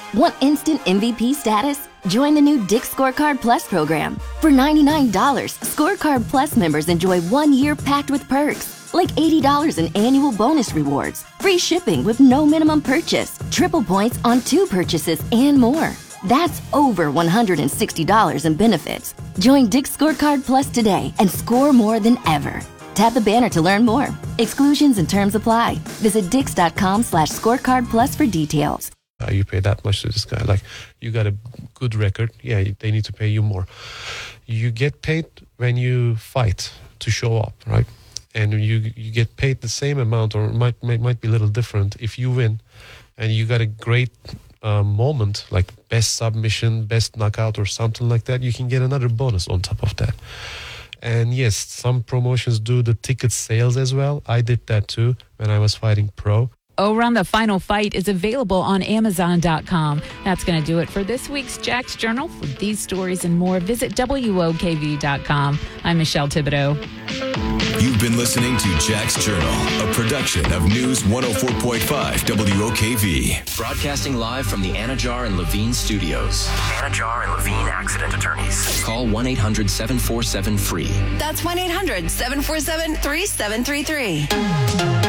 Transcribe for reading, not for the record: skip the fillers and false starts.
Want instant MVP status? Join the new Dick's Scorecard Plus program. For $99, Scorecard Plus members enjoy 1 year packed with perks, like $80 in annual bonus rewards, free shipping with no minimum purchase, triple points on 2 purchases, and more. That's over $160 in benefits. Join Dick's Scorecard Plus today and score more than ever. Tap the banner to learn more. Exclusions and terms apply. Visit dix.com/scorecard plus for details. You pay that much to this guy. Like, you got a good record. Yeah, they need to pay you more. You get paid when you fight to show up, right? And you get paid the same amount, or might be a little different if you win. And you got a great moment, like best submission, best knockout, or something like that. You can get another bonus on top of that. And yes, some promotions do the ticket sales as well. I did that too when I was fighting pro. Run the Final Fight is available on Amazon.com. That's going to do it for this week's Jack's Journal. For these stories and more, visit WOKV.com. I'm Michelle Thibodeau. You've been listening to Jack's Journal, a production of News 104.5 WOKV. Broadcasting live from the Anajar and Levine studios. Anajar and Levine Accident Attorneys. Call 1-800-747-FREE. That's 1-800-747-3733.